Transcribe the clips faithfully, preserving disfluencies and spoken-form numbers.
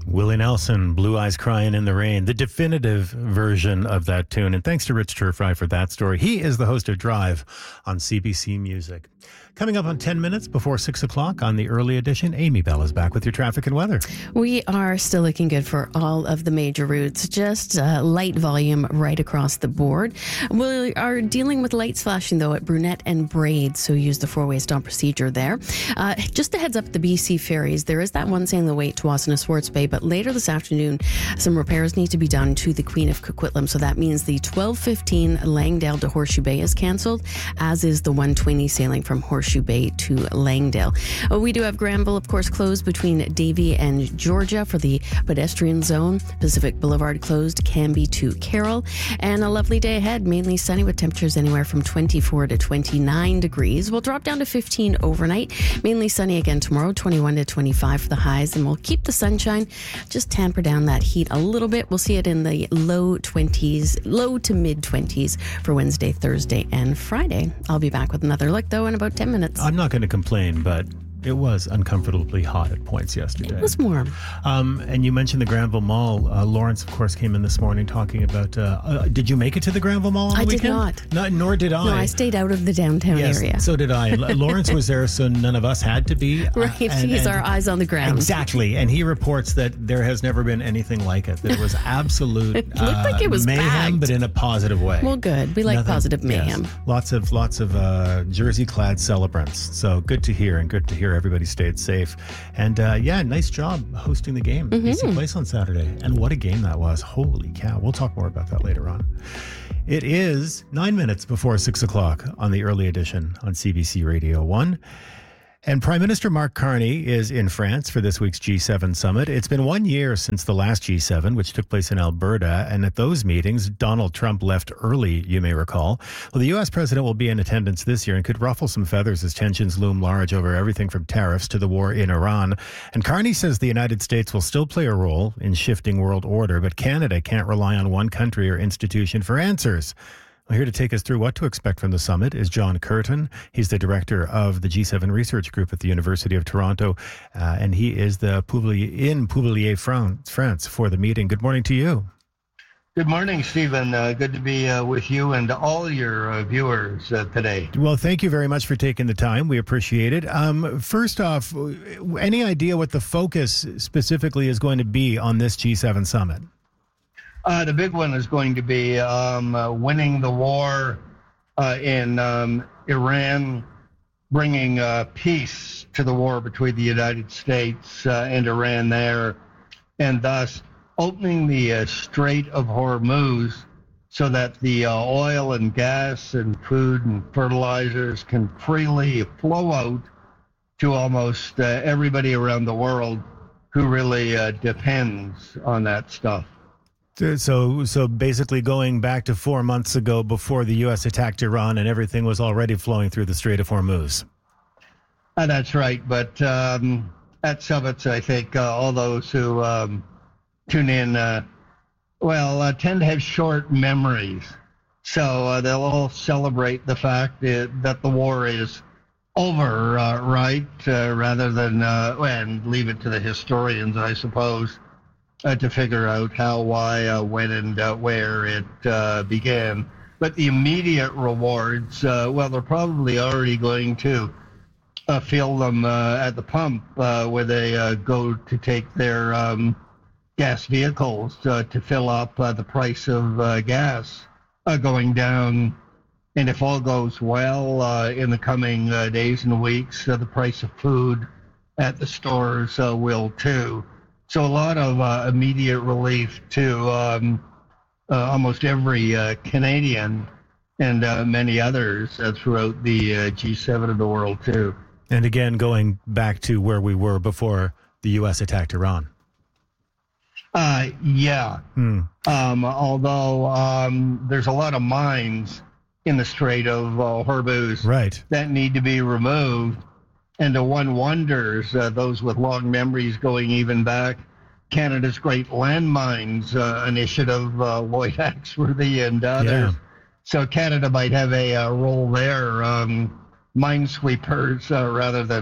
Willie Nelson, Blue Eyes Crying in the Rain, the definitive version of that tune. And thanks to Rich Turfry for that story. He is the host of Drive on C B C Music. Coming up on ten minutes before six o'clock on the early edition, Amy Bell is back with your traffic and weather. We are still looking good for all of the major routes, just uh, light volume right across the board. We are dealing with lights flashing, though, at Brunette and Braid, so use the four-way stop procedure there. Uh, just a heads up, the B C ferries, there is that one saying the wait to Wasana Swartz Bay, but later this afternoon, some repairs need to be done to the Queen of Coquitlam, so that means the twelve fifteen Langdale to Horseshoe Bay is cancelled, as is the one twenty sailing from Horseshoe Bay to Langdale. Uh, we do have Granville, of course, closed between Davie and Georgia for the pedestrian zone. Pacific Boulevard closed, Canby to Carroll. And a lovely day ahead, mainly sunny with temperatures anywhere from twenty-four to twenty-nine degrees. We'll drop down to fifteen overnight. Mainly sunny again tomorrow, twenty-one to twenty-five for the highs. And we'll keep the sunshine, just tamper down that heat a little bit. We'll see it in the low twenties, low to mid twenties for Wednesday, Thursday, and Friday. I'll be back with another look, though, in about ten minutes. I'm not going to complain, but it was uncomfortably hot at points yesterday. It was warm. Um, and you mentioned the Granville Mall. Uh, Lawrence, of course, came in this morning talking about... Uh, uh, did you make it to the Granville Mall on the I weekend? did not. not. Nor did I. No, I stayed out of the downtown yes, area. so did I. Lawrence was there, so none of us had to be. Right, uh, and, he's and our eyes on the ground. Exactly. And he reports that there has never been anything like it. That it was absolute It looked uh, like it was mayhem, packed. but in a positive way. Well, good. We like Nothing, positive mayhem. Yes. Lots of lots of uh, jersey-clad celebrants. So good to hear, and good to hear everybody stayed safe. And uh, yeah, nice job hosting the game. Mm-hmm. B C Place on Saturday. And what a game that was. Holy cow. We'll talk more about that later on. It is nine minutes before six o'clock on the early edition on C B C Radio one. And Prime Minister Mark Carney is in France for this week's G seven summit. It's been one year since the last G seven, which took place in Alberta. And at those meetings, Donald Trump left early, you may recall. Well, the U S president will be in attendance this year and could ruffle some feathers as tensions loom large over everything from tariffs to the war in Iran. And Carney says the United States will still play a role in shifting world order, but Canada can't rely on one country or institution for answers. Well, here to take us through what to expect from the summit is John Curtin. He's the director of the G seven Research Group at the University of Toronto, uh, and he is the Poublier, in Poublier, France, France for the meeting. Good morning to you. Good morning, Stephen. Uh, good to be uh, with you and all your uh, viewers uh, today. Well, thank you very much for taking the time. We appreciate it. Um, first off, any idea what the focus specifically is going to be on this G seven summit? Uh, the big one is going to be um, uh, winning the war uh, in um, Iran, bringing uh, peace to the war between the United States uh, and Iran there, and thus opening the uh, Strait of Hormuz so that the uh, oil and gas and food and fertilizers can freely flow out to almost uh, everybody around the world who really uh, depends on that stuff. So so basically going back to four months ago before the U S attacked Iran and everything was already flowing through the Strait of Hormuz. Uh, that's right. But um, at summits, I think uh, all those who um, tune in, uh, well, uh, tend to have short memories. So uh, they'll all celebrate the fact that, that the war is over, uh, right, uh, rather than, uh, and leave it to the historians, I suppose. Uh, to figure out how, why, uh, when, and uh, where it uh, began. But the immediate rewards, uh, well, they're probably already going to uh, feel them uh, at the pump uh, where they uh, go to take their um, gas vehicles uh, to fill up uh, the price of uh, gas uh, going down. And if all goes well uh, in the coming uh, days and weeks, uh, the price of food at the stores uh, will too. So a lot of uh, immediate relief to um, uh, almost every uh, Canadian and uh, many others uh, throughout the uh, G seven of the world too. And again, going back to where we were before the U S attacked Iran. Uh, yeah. Hmm. Um, although um, there's a lot of mines in the Strait of uh, Hormuz right. that need to be removed. And uh, one wonders, uh, those with long memories going even back, Canada's Great Landmines uh, Initiative, uh, Lloyd Axworthy and others. Yeah. So Canada might have a uh, role there, um, minesweepers uh, rather than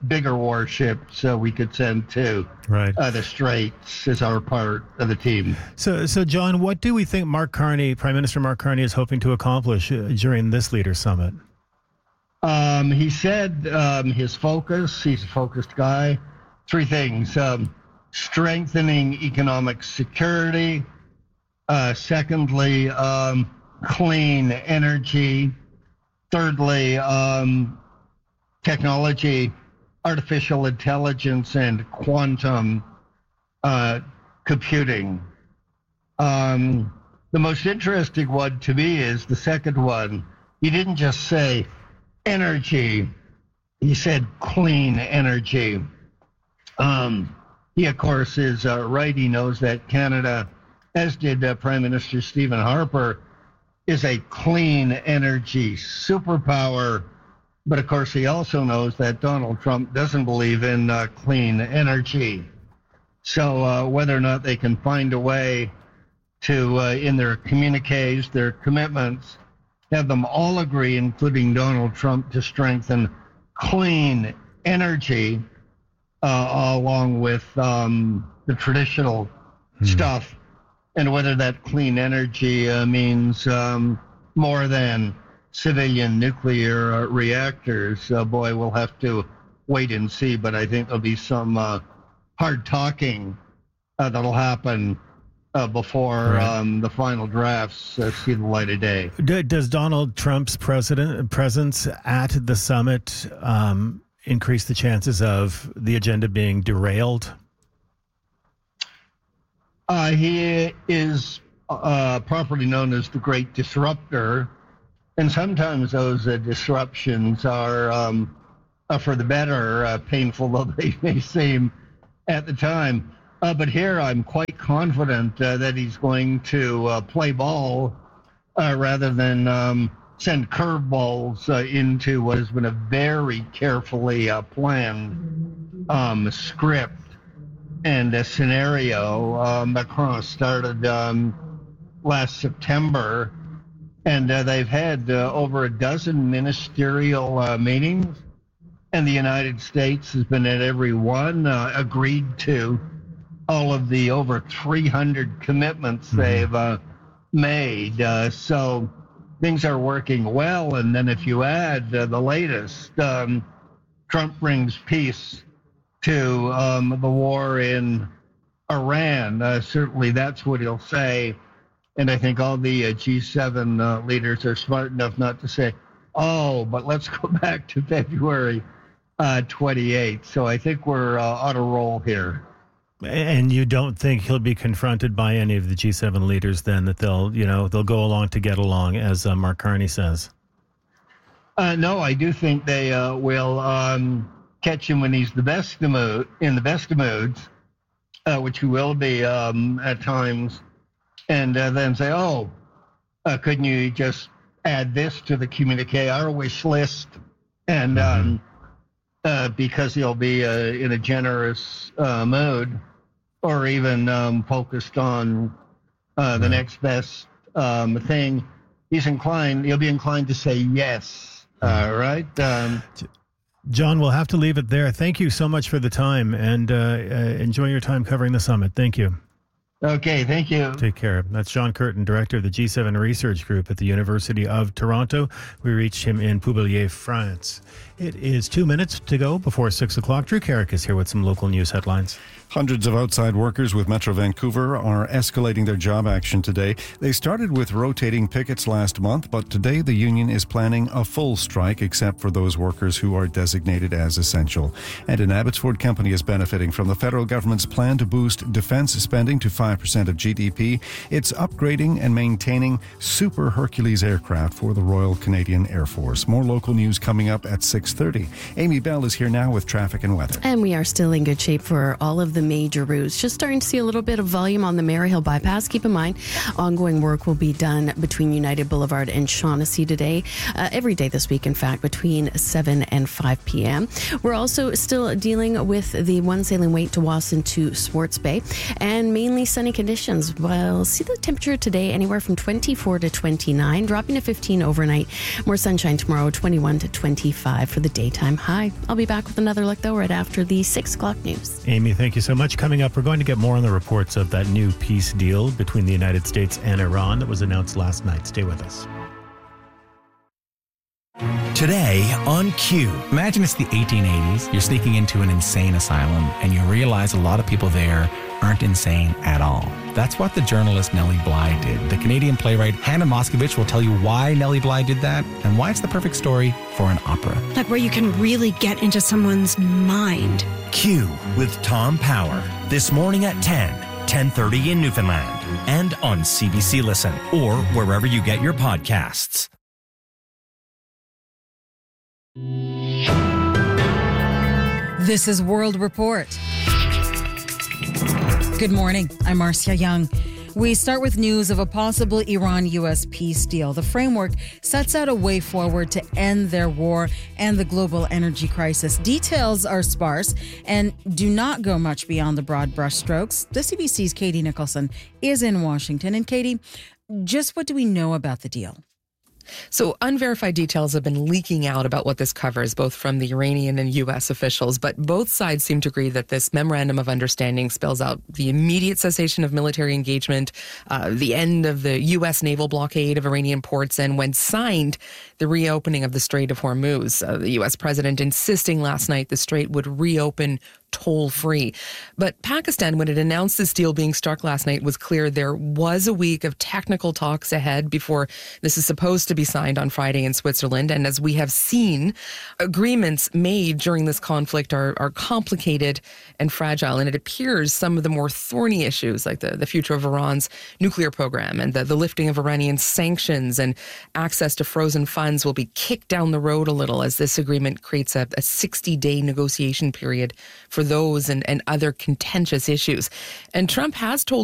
bigger warships so we could send to right. uh, the Straits as our part of the team. So, so John, what do we think Mark Carney, Prime Minister Mark Carney, is hoping to accomplish uh, during this Leaders Summit? Um, he said um, his focus, he's a focused guy, three things. Um, strengthening economic security. Uh, secondly, um, clean energy. Thirdly, um, technology, artificial intelligence, and quantum uh, computing. Um, the most interesting one to me is the second one. He didn't just say energy, he said clean energy. Um, he, of course, is uh, right. He knows that Canada, as did uh, Prime Minister Stephen Harper, is a clean energy superpower. But, of course, he also knows that Donald Trump doesn't believe in uh, clean energy. So uh, whether or not they can find a way to, uh, in their communiques, their commitments, have them all agree, including Donald Trump, to strengthen clean energy uh, along with um, the traditional hmm. stuff, and whether that clean energy uh, means um, more than civilian nuclear uh, reactors. Uh, boy, we'll have to wait and see, but I think there'll be some uh, hard talking uh, that'll happen uh, before right. um, the final drafts uh, see the light of day. Does Donald Trump's president presence at the summit um, increase the chances of the agenda being derailed? Uh, he is uh, properly known as the Great Disruptor, and sometimes those uh, disruptions are, um, are for the better, uh, painful though they may seem at the time. Uh, but here I'm quite confident uh, that he's going to uh, play ball uh, rather than um, send curveballs uh, into what has been a very carefully uh, planned um, script and a scenario. Uh, Macron started um, last September, and uh, they've had uh, over a dozen ministerial uh, meetings, and the United States has been at every one, uh, agreed to all of the over three hundred commitments mm-hmm. they've uh, made. Uh, so things are working well, and then if you add uh, the latest, um, Trump brings peace to um, the war in Iran. Uh, certainly that's what he'll say. And I think all the uh, G seven uh, leaders are smart enough not to say, oh, but let's go back to February uh, twenty-eighth. So I think we're uh, on a roll here. And you don't think he'll be confronted by any of the G seven leaders then, that they'll, you know, they'll go along to get along, as uh, Mark Carney says? Uh, no, I do think they uh, will um, catch him when he's the best of mood, in the best of moods, uh, which he will be um, at times, and uh, then say, oh, uh, couldn't you just add this to the communique, our wish list? And mm-hmm. um, uh, because he'll be uh, in a generous uh, mood, or even um, focused on uh, the right. next best um, thing, he's inclined, he'll be inclined to say yes, uh, right? Um, John, we'll have to leave it there. Thank you so much for the time, and uh, uh, enjoy your time covering the summit. Thank you. Okay, thank you. Take care. That's John Curtin, director of the G seven Research Group at the University of Toronto. We reached him in Poubelier, France. It is two minutes to go before six o'clock. Drew Carrick is here with some local news headlines. Hundreds of outside workers with Metro Vancouver are escalating their job action today. They started with rotating pickets last month, but today the union is planning a full strike, except for those workers who are designated as essential. And an Abbotsford company is benefiting from the federal government's plan to boost defense spending to five percent of G D P. It's upgrading and maintaining Super Hercules aircraft for the Royal Canadian Air Force. More local news coming up at six thirty. Amy Bell is here now with traffic and weather. And we are still in good shape for all of the the major routes. Just starting to see a little bit of volume on the Maryhill bypass. Keep in mind, ongoing work will be done between United Boulevard and Shaughnessy today, uh, every day this week, in fact, between seven and five p.m. We're also still dealing with the one sailing wait to Wasson to Swartz Bay, and mainly sunny conditions. We'll see the temperature today anywhere from twenty-four to twenty-nine, dropping to fifteen overnight. More sunshine tomorrow, twenty-one to twenty-five for the daytime high. I'll be back with another look, though, right after the six o'clock news. Amy, thank you so much. Coming up, we're going to get more on the reports of that new peace deal between the United States and Iran that was announced last night. Stay with us. Today on Q. Imagine it's the eighteen eighties, you're sneaking into an insane asylum, and you realize a lot of people there aren't insane at all. That's what the journalist Nellie Bly did. The Canadian playwright Hannah Moscovich will tell you why Nellie Bly did that and why it's the perfect story for an opera. Like where you can really get into someone's mind. Q with Tom Power. This morning at ten, ten thirty in Newfoundland. And on C B C Listen or wherever you get your podcasts. This is World Report. Good morning. I'm Marcia Young. We start with news of a possible Iran-U S peace deal. The framework sets out a way forward to end their war and the global energy crisis. Details are sparse and do not go much beyond the broad brushstrokes. The C B C's Katie Nicholson is in Washington. And Katie, just what do we know about the deal? So unverified details have been leaking out about what this covers, both from the Iranian and U S officials. But both sides seem to agree that this memorandum of understanding spells out the immediate cessation of military engagement, uh, the end of the U S naval blockade of Iranian ports, and when signed, the reopening of the Strait of Hormuz. Uh, the U S president insisting last night the strait would reopen toll-free. But Pakistan, when it announced this deal being struck last night, was clear there was a week of technical talks ahead before this is supposed to be signed on Friday in Switzerland. And as we have seen, agreements made during this conflict are, are complicated and fragile. And it appears some of the more thorny issues, like the, the future of Iran's nuclear program and the, the lifting of Iranian sanctions and access to frozen funds, will be kicked down the road a little as this agreement creates a sixty-day negotiation period for those and, and other contentious issues. And Trump has told